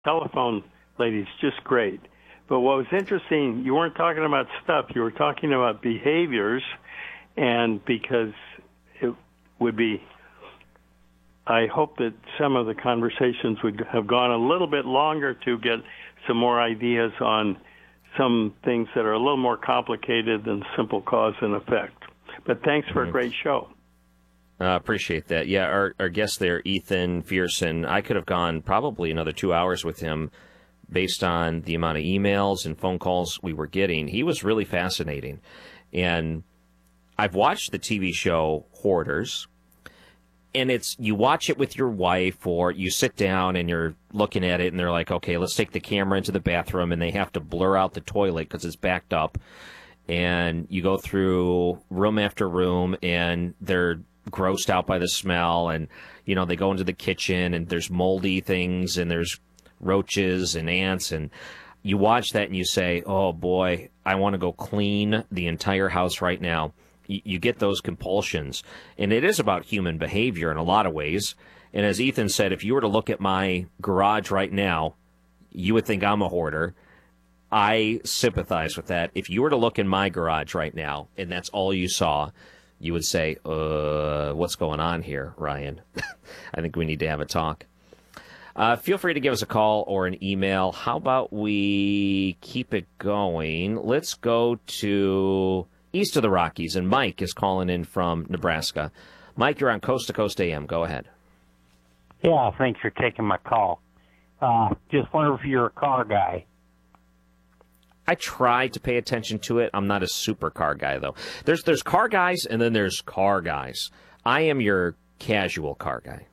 telephone lady's just great. But what was interesting, you weren't talking about stuff, you were talking about behaviors, and because it would be, I hope that some of the conversations would have gone a little bit longer to get some more ideas on some things that are a little more complicated than simple cause and effect. But thanks for a great show. Appreciate that. Yeah, our guest there, Ethan Fierson, I could have gone probably another 2 hours with him based on the amount of emails and phone calls we were getting. He was really fascinating. And I've watched the TV show Hoarders, and you watch it with your wife, or you sit down and you're looking at it and they're like, okay, let's take the camera into the bathroom, and they have to blur out the toilet because it's backed up. And you go through room after room and they're grossed out by the smell, and they go into the kitchen and there's moldy things and there's roaches and ants, and you watch that and you say, oh boy, I want to go clean the entire house right now. You get those compulsions, and it is about human behavior in a lot of ways. And as Ethan said, if you were to look at my garage right now, you would think I'm a hoarder. I sympathize with that. If you were to look in my garage right now and that's all you saw, you would say, what's going on here, Ryan? I think we need to have a talk. Feel free to give us a call or an email. How about we keep it going? Let's go to east of the Rockies, and Mike is calling in from Nebraska. Mike, you're on Coast to Coast AM. Go ahead. Yeah, thanks for taking my call. Just wonder if you're a car guy. I try to pay attention to it. I'm not a super car guy, though. There's car guys, and then there's car guys. I am your casual car guy.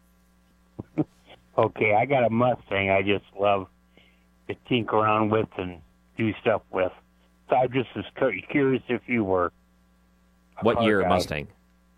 Okay, I got a Mustang I just love to tinker around with and do stuff with. So I just was curious if you were a What car year guy. Mustang?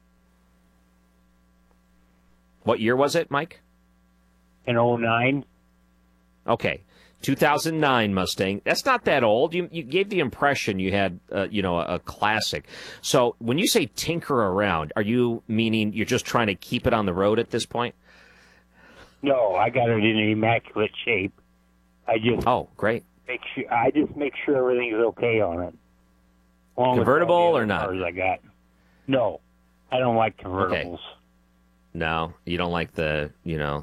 What year was it, Mike? In '09. Okay. 2009 Mustang. That's not that old. You gave the impression you had, a classic. So when you say tinker around, are you meaning you're just trying to keep it on the road at this point? No, I got it in immaculate shape. Great. Make sure everything's okay on it. Along with Convertible all the or other not? cars I got. No, I don't like convertibles. Okay. No, you don't like the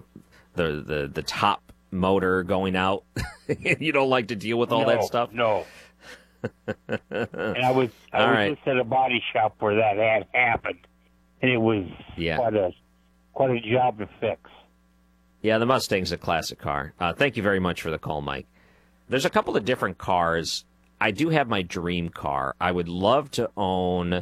top motor going out. You don't like to deal with all that stuff. No. And I was just at a body shop where that had happened, and it was quite a job to fix. Yeah, the Mustang's a classic car. Thank you very much for the call, Mike. There's a couple of different cars. I do have my dream car. I would love to own,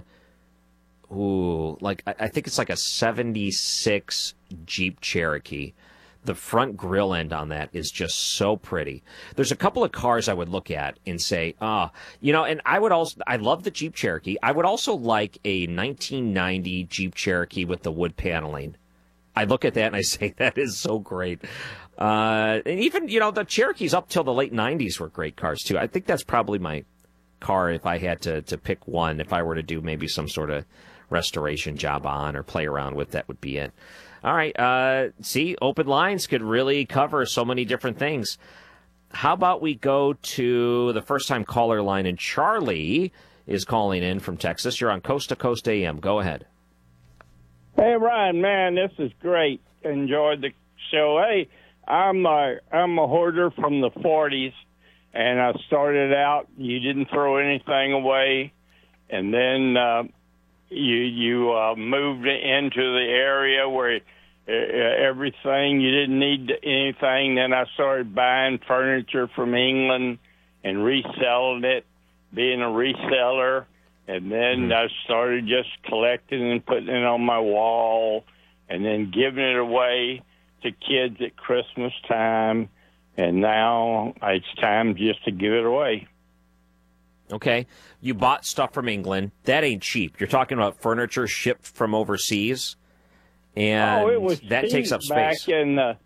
I think it's like a 76 Jeep Cherokee. The front grill end on that is just so pretty. There's a couple of cars I would look at and say, and I love the Jeep Cherokee. I would also like a 1990 Jeep Cherokee with the wood paneling. I look at that and I say, that is so great. And even, the Cherokees up till the late 90s were great cars, too. I think that's probably my car if I had to pick one. If I were to do maybe some sort of restoration job on or play around with, that would be it. All right. Open lines could really cover so many different things. How about we go to the first-time caller line, and Charlie is calling in from Texas. You're on Coast to Coast AM. Go ahead. Hey, Ryan, man, this is great. Enjoyed the show. Hey, I'm a hoarder from the 40s, and I started out, you didn't throw anything away, and then you moved into the area where everything, you didn't need anything. Then I started buying furniture from England and reselling it, being a reseller. And then I started just collecting and putting it on my wall and then giving it away to kids at Christmas time. And now it's time just to give it away. Okay. You bought stuff from England. That ain't cheap. You're talking about furniture shipped from overseas. And it was that takes up space. Back in the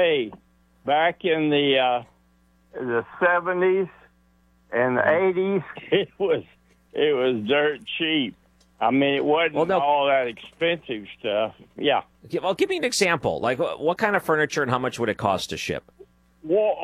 70s and the 80s, it was dirt cheap. I mean, it wasn't all that expensive stuff. Yeah. Well, give me an example. Like, what kind of furniture and how much would it cost to ship?